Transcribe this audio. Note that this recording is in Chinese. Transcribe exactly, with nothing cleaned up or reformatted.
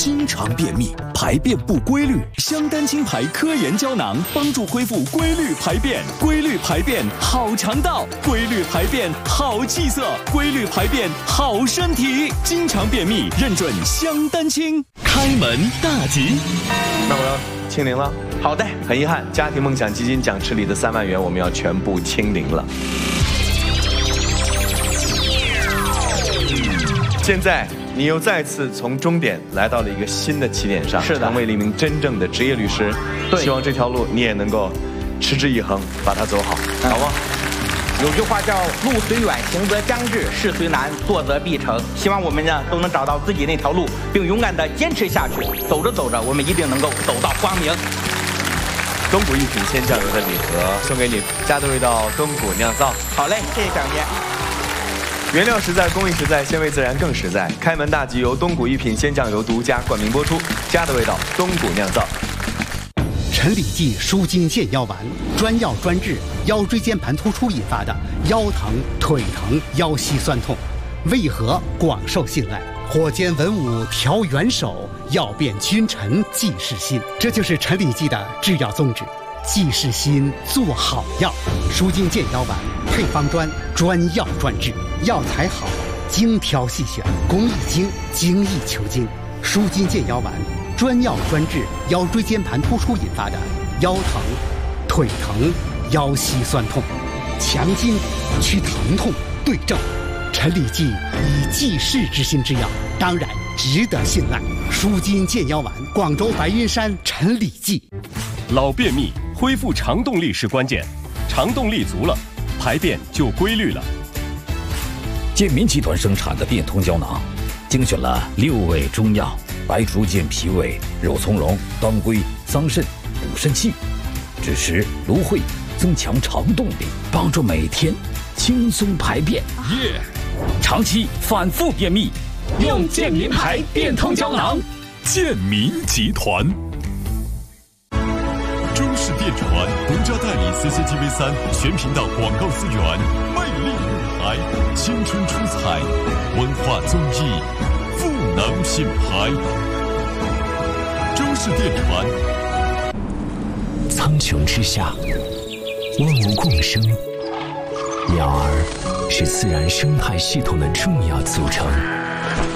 经常便秘，排便不规律，香丹青牌科研胶囊帮助恢复规律排便，规律排便好肠道，规律排便好气色，规律排便好身体。经常便秘认准香丹青，开门大吉。 那我要清零了。 好的， 很遗憾，家庭梦想基金奖池里的三万元我们要全部清零了。现在你又再次从终点来到了一个新的起点上， 是的， 成为了一名真正的职业律师。 对， 希望这条路你也能够持之以恒，把它走好，嗯、好吗？ 有句话叫“路虽远，行则将至；事虽难，做则必成”。希望我们呢都能找到自己那条路，并勇敢地坚持下去。走着走着，我们一定能够走到光明。 东谷一品鲜酱油的礼盒送给你，家的味道，东谷酿造。 好嘞，谢谢小爷。 原料实在，工艺实在，鲜味自然更实在。开门大吉由东谷一品鲜酱油独家冠名播出，家的味道，东谷酿造。 陈李济舒筋健腰丸，专药专治腰椎间盘突出引发的腰疼、腿疼、腰膝酸痛，为何广受信赖？火煎文武调元首，药变君臣济世心。这就是陈李济的制药宗旨，济世心，做好药。舒筋健腰丸配方专，专药专治，药材好，精挑细选，工艺精，精益求精。舒筋健腰丸。专药专治腰椎间盘突出引发的腰疼、腿疼、腰膝酸痛，强筋去疼痛，对症。陈李济以济世之心之药，当然值得信赖。舒筋健腰丸，广州白云山陈李济。 老便秘恢复肠动力是关键，肠动力足了，排便就规律了。 健民集团生产的变通胶囊，精选了六味中药。白术健脾胃，肉苁蓉、当归、桑葚补肾气，枳实、芦荟增强肠动力，帮助每天轻松排便。 耶！ 长期反复便秘， 用健民牌变通胶囊。健民集团。中式电传独家代理 C C T V 三全频道广告资源，魅力舞台，青春出彩，文化综艺。赋能品牌，中式电传。 苍穹之下，万物共生，鸟儿是自然生态系统的重要组成。